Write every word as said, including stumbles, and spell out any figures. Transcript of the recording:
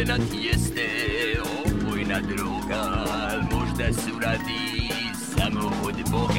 talenat jeste opojna droga, al možda se uradi samo od Boga.